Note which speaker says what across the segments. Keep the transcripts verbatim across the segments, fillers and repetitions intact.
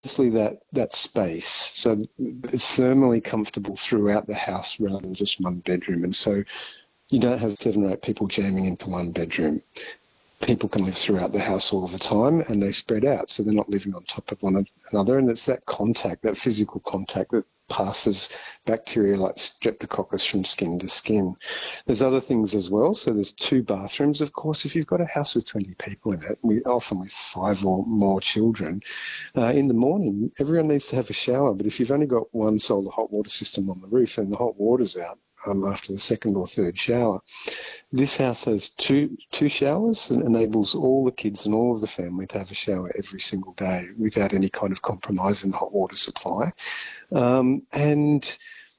Speaker 1: Firstly, that, that space. So it's thermally comfortable throughout the house rather than just one bedroom. And so you don't have seven or eight people jamming into one bedroom. People can live throughout the house all the time and they spread out, so they're not living on top of one another. And it's that contact, that physical contact that passes bacteria like streptococcus from skin to skin. There's other things as well. So there's two bathrooms, of course. If you've got a house with twenty people in it, we often with five or more children, uh, in the morning, everyone needs to have a shower. But if you've only got one solar hot water system on the roof and the hot water's out um, after the second or third shower, this house has two two showers and enables all the kids and all of the family to have a shower every single day without any kind of compromise in the hot water supply. Um, and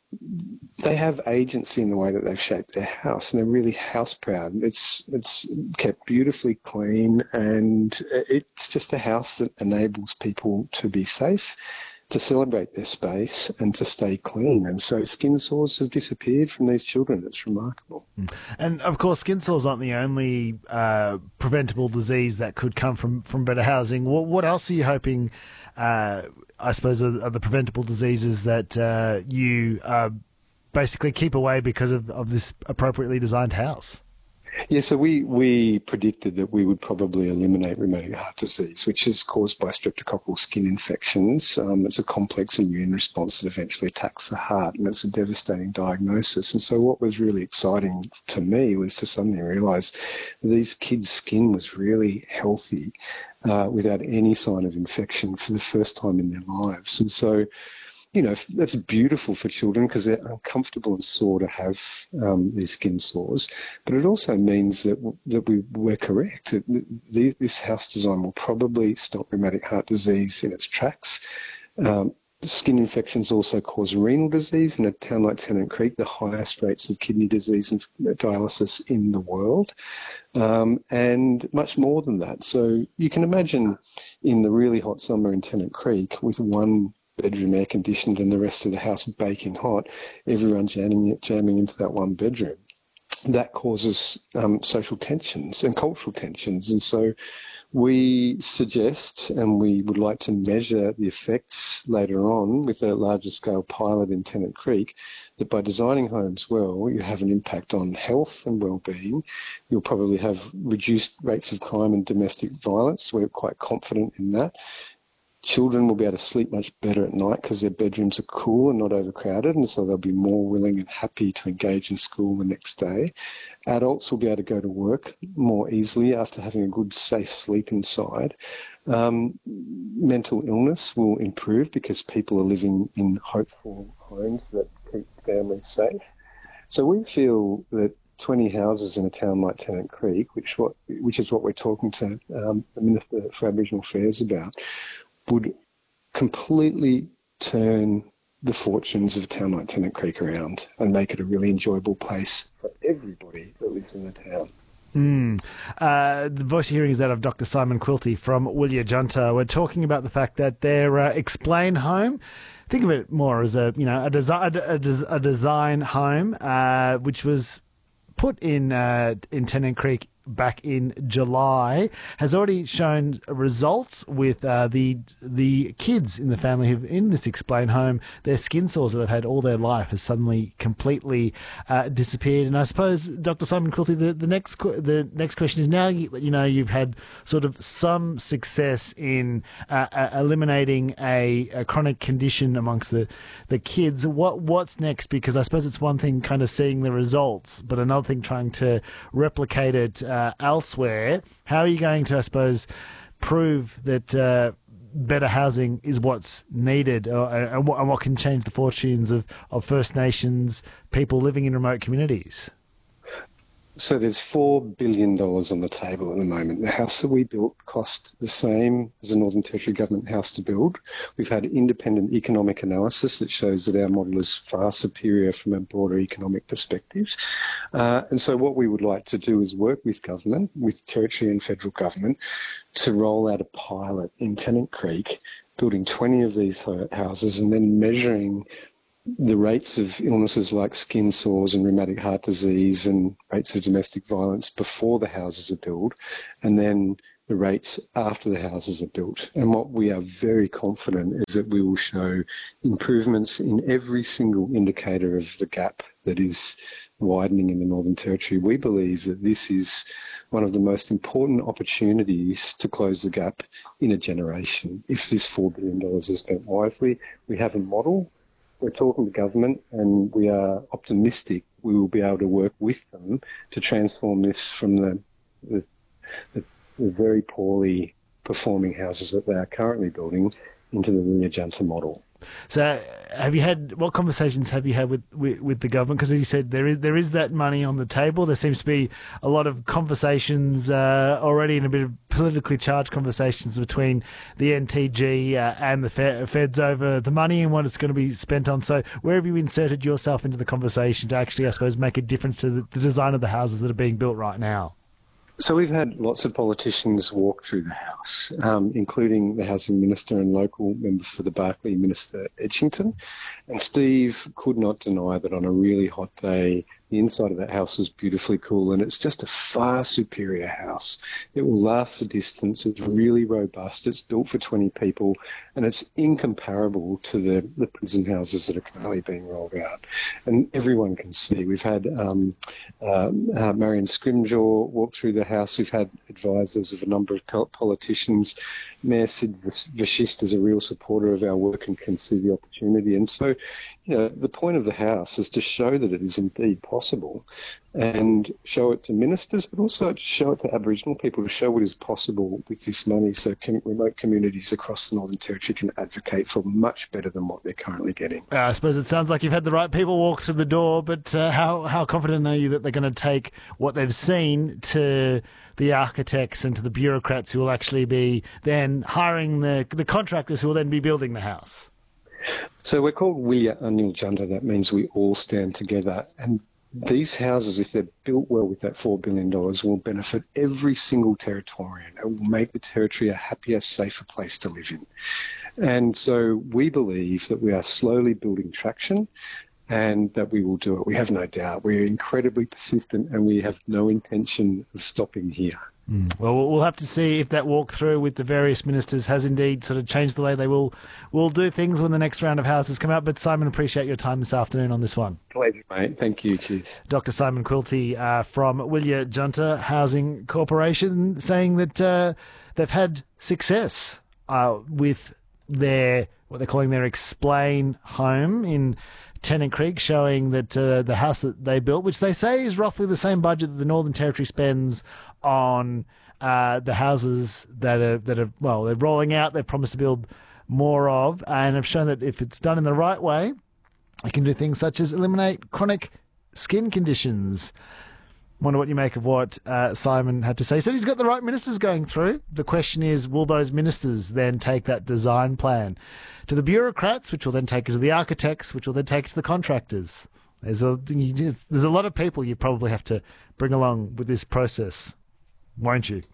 Speaker 1: they have agency in the way that they've shaped their house, and they're really house proud. It's it's kept beautifully clean, and it's just a house that enables people to be safe, to celebrate their space and to stay clean. And so skin sores have disappeared from these children. It's remarkable.
Speaker 2: And of course, skin sores aren't the only uh, preventable disease that could come from, from better housing. What, what else are you hoping, uh, I suppose, are, are the preventable diseases that uh, you uh, basically keep away because of, of this appropriately designed house?
Speaker 1: Yeah, so we, we predicted that we would probably eliminate rheumatic heart disease, which is caused by streptococcal skin infections. Um, it's a complex immune response that eventually attacks the heart, and it's a devastating diagnosis. And so what was really exciting to me was to suddenly realise that these kids' skin was really healthy uh, without any sign of infection for the first time in their lives. And so, you know, that's beautiful for children because they're uncomfortable and sore to have um, these skin sores. But it also means that that we, we're correct. That the, this house design will probably stop rheumatic heart disease in its tracks. Um, skin infections also cause renal disease. In a town like Tennant Creek, the highest rates of kidney disease and dialysis in the world, um, and much more than that. So you can imagine in the really hot summer in Tennant Creek with one bedroom air conditioned and the rest of the house baking hot, everyone jamming, jamming into that one bedroom. That causes um, social tensions and cultural tensions. And so we suggest, and we would like to measure the effects later on with a larger scale pilot in Tennant Creek, that by designing homes well, you have an impact on health and well-being. You'll probably have reduced rates of crime and domestic violence. We're quite confident in that. Children will be able to sleep much better at night because their bedrooms are cool and not overcrowded, and so they'll be more willing and happy to engage in school the next day. Adults will be able to go to work more easily after having a good, safe sleep inside. Um, mental illness will improve because people are living in hopeful homes that keep families safe. So we feel that twenty houses in a town like Tennant Creek, which what which is what we're talking to um, the Minister for Aboriginal Affairs about, would completely turn the fortunes of a town like Tennant Creek around and make it a really enjoyable place for everybody that lives in the town.
Speaker 2: Mm. Uh, the voice you're hearing is that of Doctor Simon Quilty from Willia Junta. We're talking about the fact that their uh, Explain home, think of it more as a you know a, desi- a, des- a design home, uh, which was put in uh, in Tennant Creek back in July, has already shown results with uh, the the kids in the family who in this Explain home. Their skin sores that they've had all their life has suddenly completely uh, disappeared. And I suppose, Doctor Simon Quilty, the, the next the next question is, now you, you know you've had sort of some success in uh, uh, eliminating a, a chronic condition amongst the the kids. What what's next? Because I suppose it's one thing kind of seeing the results, but another thing trying to replicate it Uh, elsewhere. How are you going to, I suppose, prove that uh, better housing is what's needed, uh, and, what, and what can change the fortunes of, of First Nations people living in remote communities?
Speaker 1: So there's four billion dollars on the table at the moment. The house that we built cost the same as a Northern Territory government house to build. We've had independent economic analysis that shows that our model is far superior from a broader economic perspective. Uh, and so what we would like to do is work with government, with Territory and federal government, to roll out a pilot in Tennant Creek, building twenty of these houses and then measuring the rates of illnesses like skin sores and rheumatic heart disease and rates of domestic violence before the houses are built, and then the rates after the houses are built. And what we are very confident is that we will show improvements in every single indicator of the gap that is widening in the Northern Territory. We believe that this is one of the most important opportunities to close the gap in a generation. If this four billion dollars is spent wisely, we have a model. We're talking to government and we are optimistic we will be able to work with them to transform this from the, the, the, the very poorly performing houses that they are currently building into the Wunya Junta model.
Speaker 2: So, have you had what conversations have you had with, with, with the government? Because as you said, there is there is that money on the table. There seems to be a lot of conversations uh, already, and a bit of politically charged conversations between the N T G uh, and the feds over the money and what it's going to be spent on. So, where have you inserted yourself into the conversation to actually, I suppose, make a difference to the, the design of the houses that are being built right now?
Speaker 1: So we've had lots of politicians walk through the House, um, including the Housing Minister and local member for the Barkly, Minister Edgington. And Steve could not deny that on a really hot day, the inside of that house was beautifully cool, and it's just a far superior house. It will last the distance. It's really robust. It's built for twenty people, and it's incomparable to the, the prison houses that are currently being rolled out. And everyone can see. We've had um, uh, uh, Marion Scrimgeour walk through the house. We've had advisors of a number of politicians. Mayor Sid Vashist is a real supporter of our work and can see the opportunity. And so, you know, the point of the House is to show that it is indeed possible and show it to ministers, but also to show it to Aboriginal people, to show what is possible with this money so com- remote communities across the Northern Territory can advocate for much better than what they're currently getting.
Speaker 2: Uh, I suppose it sounds like you've had the right people walk through the door, but uh, how, how confident are you that they're going to take what they've seen to the architects and to the bureaucrats who will actually be then hiring the the contractors who will then be building the house?
Speaker 1: So we're called Wunya Wunya Junta. That means we all stand together. And these houses, if they're built well with that four billion dollars, will benefit every single Territorian. It will make the Territory a happier, safer place to live in. And so we believe that we are slowly building traction and that we will do it. We have no doubt. We're incredibly persistent and we have no intention of stopping here.
Speaker 2: Mm. Well, we'll have to see if that walkthrough with the various ministers has indeed sort of changed the way they will will do things when the next round of houses come out. But Simon, appreciate your time this afternoon on this one.
Speaker 1: Pleasure, mate. Thank you. Cheers.
Speaker 2: Doctor Simon Quilty uh, from Wunya Junta Housing Corporation saying that uh, they've had success uh, with their, what they're calling their Explain home in Tennant Creek, showing that uh, the house that they built, which they say is roughly the same budget that the Northern Territory spends on uh, the houses that are that are well, they're rolling out. They've promised to build more of, and have shown that if it's done in the right way, it can do things such as eliminate chronic skin conditions. Wonder what you make of what uh, Simon had to say. He said he's got the right ministers going through. The question is, will those ministers then take that design plan to the bureaucrats, which will then take it to the architects, which will then take it to the contractors? There's a, there's a lot of people you probably have to bring along with this process, won't you?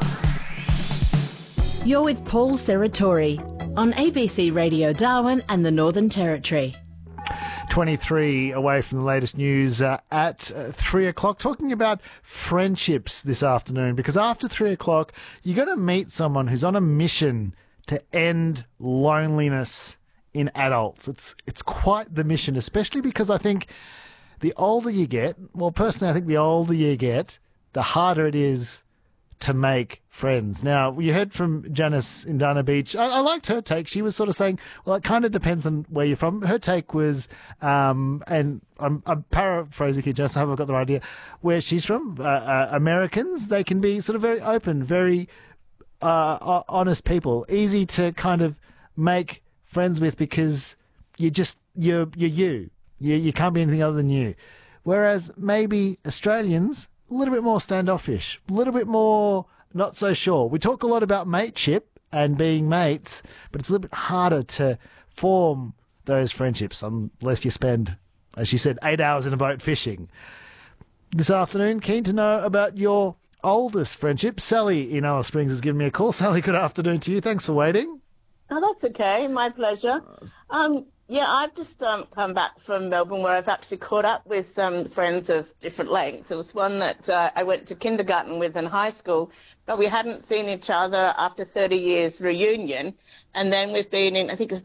Speaker 3: You're with Paul Serratori on A B C Radio Darwin and the Northern Territory.
Speaker 2: twenty-three away from the latest news uh, at uh, three o'clock, talking about friendships this afternoon, because after three o'clock, you're going to meet someone who's on a mission to end loneliness in adults. It's it's quite the mission, especially because I think the older you get, well, personally, I think the older you get, the harder it is to make friends. Now, you heard from Janice in Dana Beach. I, I liked her take. She was sort of saying, well, it kind of depends on where you're from. Her take was, um, and I'm, I'm paraphrasing here, Janice, I haven't got the right idea, where she's from. Uh, uh, Americans, they can be sort of very open, very uh, honest people, easy to kind of make friends with because you just, you're, you're you. You, you can't be anything other than you. Whereas maybe Australians, a little bit more standoffish, a little bit more not so sure. We talk a lot about mateship and being mates, but it's a little bit harder to form those friendships unless you spend, as she said, eight hours in a boat fishing. This afternoon, keen to know about your oldest friendship. Sally in Alice Springs has given me a call. Sally, good afternoon to you. Thanks for waiting.
Speaker 4: Oh, that's okay. My pleasure. Um, Yeah, I've just um, come back from Melbourne where I've actually caught up with some friends of different lengths. There was one that uh, I went to kindergarten with in high school, but we hadn't seen each other after thirty years reunion. And then we've been in, I think it's